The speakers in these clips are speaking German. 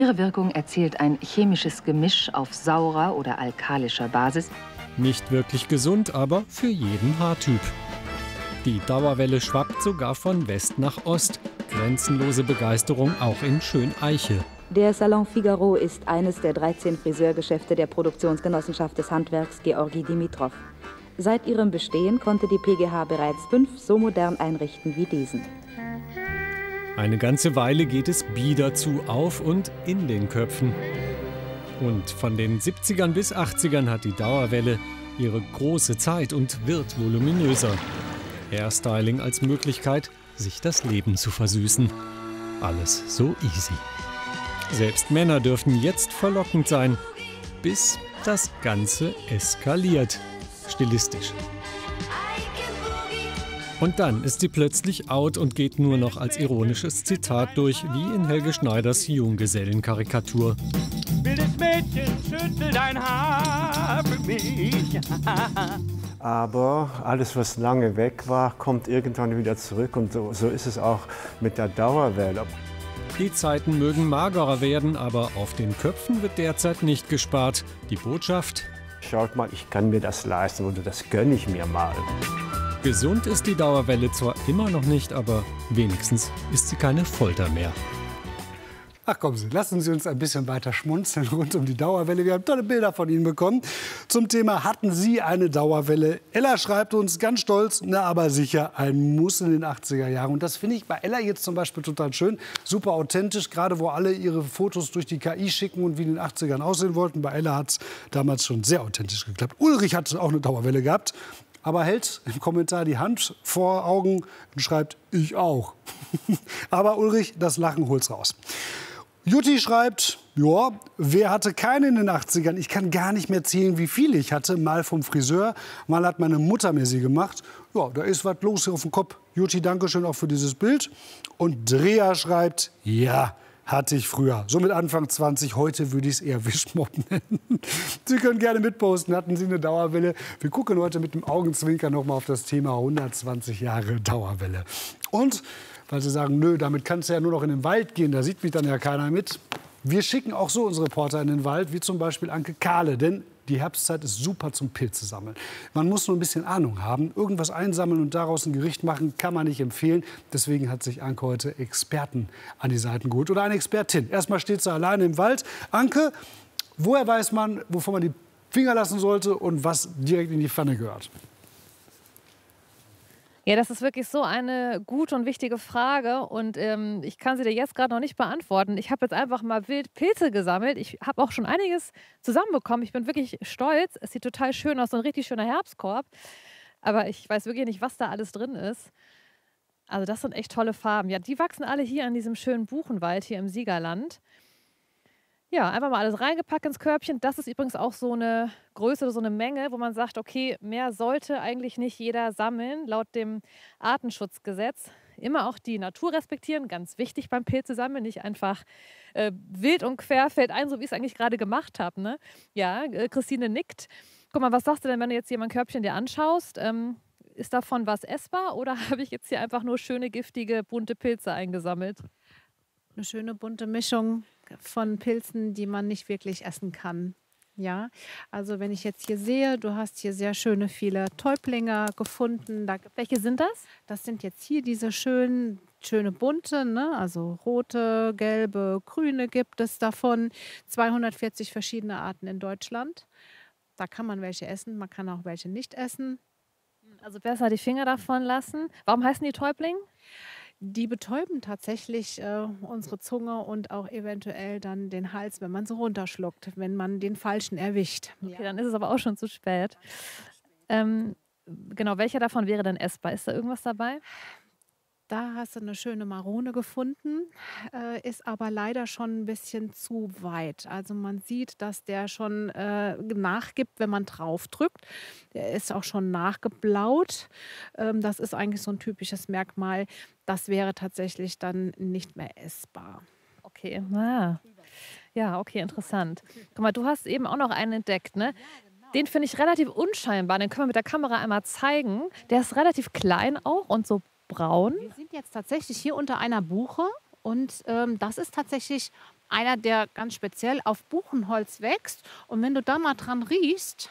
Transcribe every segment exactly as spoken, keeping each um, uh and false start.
Ihre Wirkung erzielt ein chemisches Gemisch auf saurer oder alkalischer Basis. Nicht wirklich gesund, aber für jeden Haartyp. Die Dauerwelle schwappt sogar von West nach Ost. Grenzenlose Begeisterung auch in Schöneiche. Der Salon Figaro ist eines der dreizehn Friseurgeschäfte der Produktionsgenossenschaft des Handwerks Georgi Dimitrov. Seit ihrem Bestehen konnte die P G H bereits fünf so modern einrichten wie diesen. Eine ganze Weile geht es bieder zu auf und in den Köpfen. Und von den siebzigern bis achtzigern hat die Dauerwelle ihre große Zeit und wird voluminöser. Hairstyling als Möglichkeit, sich das Leben zu versüßen. Alles so easy. Selbst Männer dürfen jetzt verlockend sein, bis das Ganze eskaliert. Stilistisch. Und dann ist sie plötzlich out und geht nur noch als ironisches Zitat durch, wie in Helge Schneiders Junggesellenkarikatur. Wildes Mädchen, schüttel dein Haar für mich. Aber alles, was lange weg war, kommt irgendwann wieder zurück. Und so, so ist es auch mit der Dauerwelle. Die Zeiten mögen magerer werden, aber auf den Köpfen wird derzeit nicht gespart. Die Botschaft: Schaut mal, ich kann mir das leisten oder das gönne ich mir mal. Gesund ist die Dauerwelle zwar immer noch nicht, aber wenigstens ist sie keine Folter mehr. Ach kommen Sie, lassen Sie uns ein bisschen weiter schmunzeln rund um die Dauerwelle. Wir haben tolle Bilder von Ihnen bekommen zum Thema Hatten Sie eine Dauerwelle? Ella schreibt uns ganz stolz, na aber sicher, ein Muss in den achtziger Jahren. Und das finde ich bei Ella jetzt zum Beispiel total schön, super authentisch, gerade wo alle ihre Fotos durch die K I schicken und wie in den achtzigern aussehen wollten. Bei Ella hat es damals schon sehr authentisch geklappt. Ulrich hat auch eine Dauerwelle gehabt, aber hält im Kommentar die Hand vor Augen und schreibt, ich auch. Aber Ulrich, das Lachen holt's raus. Jutti schreibt, ja, wer hatte keine in den achtzigern? Ich kann gar nicht mehr zählen, wie viele ich hatte. Mal vom Friseur, mal hat meine Mutter mir sie gemacht. Ja, da ist was los hier auf dem Kopf. Jutti, danke schön auch für dieses Bild. Und Drea schreibt, ja, hatte ich früher. So mit Anfang zwanzig, heute würde ich es eher Wischmopp nennen. Sie können gerne mitposten, hatten Sie eine Dauerwelle? Wir gucken heute mit dem Augenzwinker noch mal auf das Thema hundertzwanzig Jahre Dauerwelle. Und weil Sie sagen, nö, damit kannst du ja nur noch in den Wald gehen, da sieht mich dann ja keiner mit. Wir schicken auch so unsere Reporter in den Wald, wie zum Beispiel Anke Kahle, denn die Herbstzeit ist super zum Pilze sammeln. Man muss nur ein bisschen Ahnung haben. Irgendwas einsammeln und daraus ein Gericht machen, kann man nicht empfehlen. Deswegen hat sich Anke heute Experten an die Seiten geholt. Oder eine Expertin. Erstmal steht sie alleine im Wald. Anke, woher weiß man, wovon man die Finger lassen sollte und was direkt in die Pfanne gehört? Ja, das ist wirklich so eine gute und wichtige Frage und ähm, ich kann sie dir jetzt gerade noch nicht beantworten. Ich habe jetzt einfach mal wild Pilze gesammelt. Ich habe auch schon einiges zusammenbekommen. Ich bin wirklich stolz. Es sieht total schön aus, so ein richtig schöner Herbstkorb. Aber ich weiß wirklich nicht, was da alles drin ist. Also das sind echt tolle Farben. Ja, die wachsen alle hier an diesem schönen Buchenwald hier im Siegerland. Ja, einfach mal alles reingepackt ins Körbchen. Das ist übrigens auch so eine Größe oder so eine Menge, wo man sagt, okay, mehr sollte eigentlich nicht jeder sammeln, laut dem Artenschutzgesetz. Immer auch die Natur respektieren, ganz wichtig beim Pilze sammeln, nicht einfach äh, wild und quer fällt ein, so wie ich es eigentlich gerade gemacht habe. Ne? Ja, äh, Christine nickt. Guck mal, was sagst du denn, wenn du jetzt hier mein Körbchen dir anschaust? Ähm, ist davon was essbar oder habe ich jetzt hier einfach nur schöne, giftige, bunte Pilze eingesammelt? Eine schöne bunte Mischung von Pilzen, die man nicht wirklich essen kann. Ja, also wenn ich jetzt hier sehe, du hast hier sehr schöne viele Täublinge gefunden. Da, welche sind das? Das sind jetzt hier diese schönen, schöne bunte, ne? Also rote, gelbe, grüne gibt es davon. zweihundertvierzig verschiedene Arten in Deutschland. Da kann man welche essen, man kann auch welche nicht essen. Also besser die Finger davon lassen. Warum heißen die Täubling? Die betäuben tatsächlich äh, unsere Zunge und auch eventuell dann den Hals, wenn man so runterschluckt, wenn man den Falschen erwischt. Okay, ja. Dann ist es aber auch schon zu spät. Ähm, genau, welcher davon wäre denn essbar? Ist da irgendwas dabei? Da hast du eine schöne Marone gefunden, äh, ist aber leider schon ein bisschen zu weit. Also man sieht, dass der schon äh, nachgibt, wenn man drauf drückt. Der ist auch schon nachgeblaut. Ähm, das ist eigentlich so ein typisches Merkmal. Das wäre tatsächlich dann nicht mehr essbar. Okay, ah. Ja, okay, interessant. Guck mal, du hast eben auch noch einen entdeckt, ne? Den finde ich relativ unscheinbar. Den können wir mit der Kamera einmal zeigen. Der ist relativ klein auch und so braun. Wir sind jetzt tatsächlich hier unter einer Buche und ähm, das ist tatsächlich einer, der ganz speziell auf Buchenholz wächst. Und wenn du da mal dran riechst...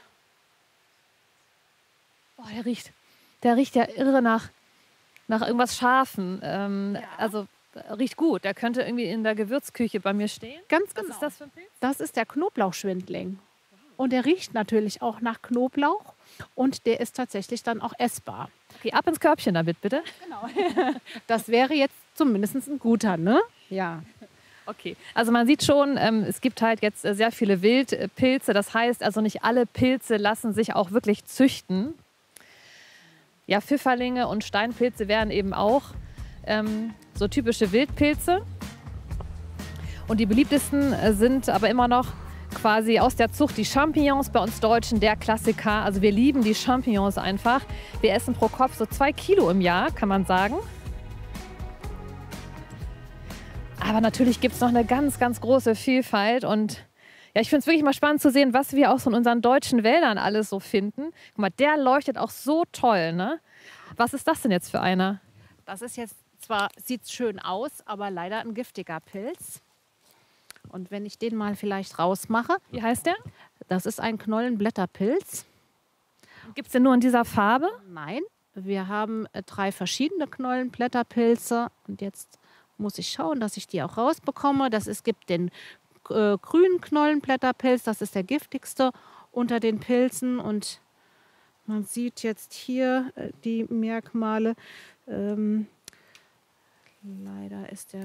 Oh, der riecht, der riecht ja irre nach, nach irgendwas Scharfen. Ähm, Ja. Also riecht gut. Der könnte irgendwie in der Gewürzküche bei mir stehen. Ganz Was genau. ist das für ein Pilz? Das ist der Knoblauchschwindling. Und der riecht natürlich auch nach Knoblauch. Und der ist tatsächlich dann auch essbar. Okay, ab ins Körbchen damit, bitte. Genau. Das wäre jetzt zumindest ein guter, ne? Ja. Okay, also man sieht schon, ähm, es gibt halt jetzt äh, sehr viele Wildpilze. Das heißt also, nicht alle Pilze lassen sich auch wirklich züchten. Ja, Pfifferlinge und Steinpilze wären eben auch ähm, so typische Wildpilze. Und die beliebtesten äh, sind aber immer noch quasi aus der Zucht die Champignons, bei uns Deutschen der Klassiker. Also wir lieben die Champignons einfach. Wir essen pro Kopf so zwei Kilo im Jahr, kann man sagen. Aber natürlich gibt es noch eine ganz, ganz große Vielfalt. Und ja, ich finde es wirklich mal spannend zu sehen, was wir auch so in unseren deutschen Wäldern alles so finden. Guck mal, der leuchtet auch so toll, ne? Was ist das denn jetzt für einer? Das ist jetzt zwar, sieht schön aus, aber leider ein giftiger Pilz. Und wenn ich den mal vielleicht rausmache, Wie heißt der? das ist ein Knollenblätterpilz. Gibt es den nur in dieser Farbe? Nein, wir haben äh, drei verschiedene Knollenblätterpilze. Und jetzt muss ich schauen, dass ich die auch rausbekomme. Das, es gibt den äh, grünen Knollenblätterpilz, das ist der giftigste unter den Pilzen. Und man sieht jetzt hier äh, die Merkmale. Ähm, leider ist der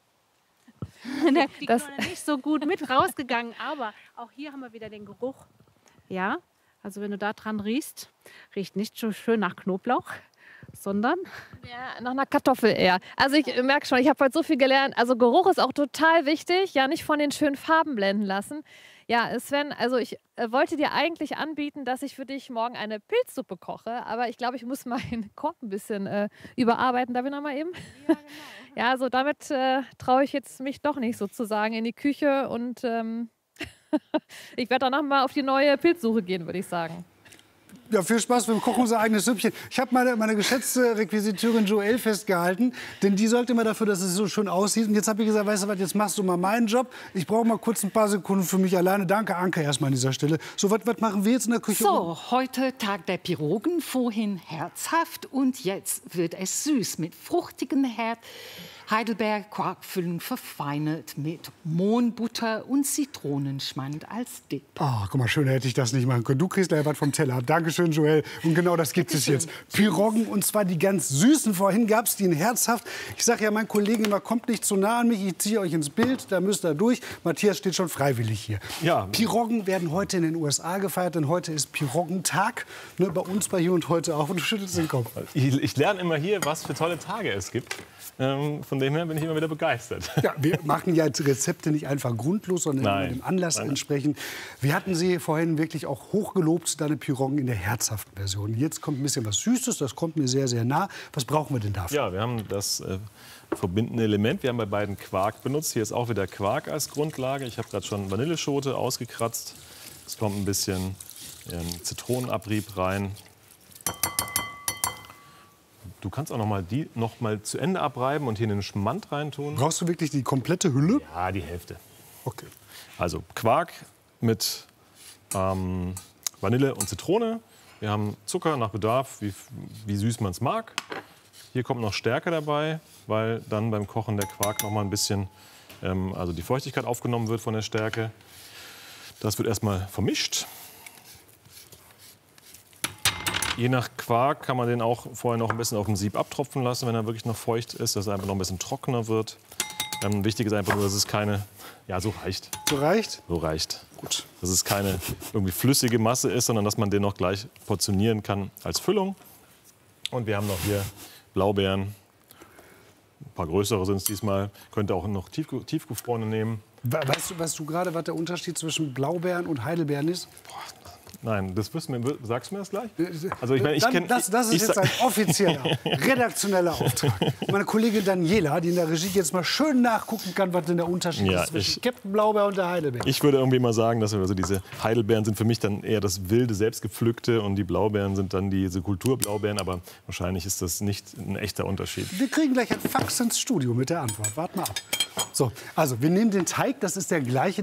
die Das- Knolle nicht so gut mit rausgegangen, aber auch hier haben wir wieder den Geruch. Ja, also wenn du da dran riechst, riecht nicht so schön nach Knoblauch, sondern Ja, nach einer Kartoffel eher. Also ich merke schon, ich habe heute so viel gelernt. Also Geruch ist auch total wichtig. Ja, nicht von den schönen Farben blenden lassen. Ja, Sven, also ich äh, wollte dir eigentlich anbieten, dass ich für dich morgen eine Pilzsuppe koche. Aber ich glaube, ich muss meinen Korb ein bisschen äh, überarbeiten. Darf ich noch mal eben? Ja, genau. Ja, also damit äh, traue ich jetzt mich doch nicht sozusagen in die Küche. Und ähm, ich werde danach mal auf die neue Pilzsuche gehen, würde ich sagen. Ja, viel Spaß, wir kochen unser eigenes Süppchen. Ich habe meine, meine geschätzte Requisiteurin Joelle festgehalten, denn die sorgt immer dafür, dass es so schön aussieht. Und jetzt habe ich gesagt, weißt du was, jetzt machst du mal meinen Job. Ich brauche mal kurz ein paar Sekunden für mich alleine. Danke, Anke, erstmal an dieser Stelle. So, was, was machen wir jetzt in der Küche? So, heute Tag der Pirogen, vorhin herzhaft und jetzt wird es süß mit fruchtigem Herd. Heidelberg Quarkfüllung verfeinert mit Mohnbutter und Zitronenschmand als Dip. Ah, guck mal, schöner hätte ich das nicht machen können. Du kriegst gleich was vom Teller. Dankeschön, Joelle. Und genau das gibt es jetzt. Piroggen, und zwar die ganz süßen. Vorhin gab es die in herzhaft. Ich sage ja meinen Kollegen immer, kommt nicht zu nah an mich. Ich ziehe euch ins Bild, da müsst ihr durch. Matthias steht schon freiwillig hier. Ja. Piroggen werden heute in den U S A gefeiert, denn heute ist Piroggentag. Ne, bei uns bei Hier und Heute auch. Und du schüttelst den Kopf. Ich, ich lerne immer hier, was für tolle Tage es gibt. Ähm, von dem her bin ich immer wieder begeistert. Ja, wir machen ja Rezepte nicht einfach grundlos, sondern Nein. immer dem Anlass Nein. entsprechend. Wir hatten sie vorhin wirklich auch hochgelobt, deine Piroggen in der herzhaften Version. Jetzt kommt ein bisschen was Süßes, das kommt mir sehr, sehr nah. Was brauchen wir denn dafür? Ja, wir haben das äh, verbindende Element. Wir haben bei beiden Quark benutzt. Hier ist auch wieder Quark als Grundlage. Ich habe gerade schon Vanilleschote ausgekratzt. Es kommt ein bisschen ähm, Zitronenabrieb rein. Du kannst auch noch mal die noch mal zu Ende abreiben und hier einen Schmand reintun. Brauchst du wirklich die komplette Hülle? Ja, die Hälfte. Okay. Also Quark mit ähm, Vanille und Zitrone. Wir haben Zucker nach Bedarf, wie, wie süß man es mag. Hier kommt noch Stärke dabei, weil dann beim Kochen der Quark noch mal ein bisschen, ähm, also die Feuchtigkeit aufgenommen wird von der Stärke. Das wird erstmal vermischt. Je nach Quark kann man den auch vorher noch ein bisschen auf dem Sieb abtropfen lassen, wenn er wirklich noch feucht ist, dass er einfach noch ein bisschen trockener wird. Ähm, wichtig ist einfach nur, dass es keine, ja, so reicht. So reicht? So reicht. Gut. Dass es keine irgendwie flüssige Masse ist, sondern dass man den noch gleich portionieren kann als Füllung. Und wir haben noch hier Blaubeeren. Ein paar größere sind es diesmal. Könnt ihr auch noch tiefge tiefgefrorene nehmen. Weißt du, weißt du gerade, was der Unterschied zwischen Blaubeeren und Heidelbeeren ist? Nein, das wirst du mir, sagst du mir das gleich? Also ich meine, ich Dann, kenn, das, das ist ich, jetzt ein offizieller, redaktioneller Auftrag. Meine Kollegin Daniela, die in der Regie jetzt mal schön nachgucken kann, was denn der Unterschied Ja, ist zwischen ich- Captain Blaubeer und der Heidelbeer. Ich würde irgendwie mal sagen, dass also diese Heidelbeeren sind für mich dann eher das wilde, selbstgepflückte und die Blaubeeren sind dann diese Kulturblaubeeren. Aber wahrscheinlich ist das nicht ein echter Unterschied. Wir kriegen gleich ein Fax ins Studio mit der Antwort. Wart mal ab. So, also wir nehmen den Teig, das ist der gleiche,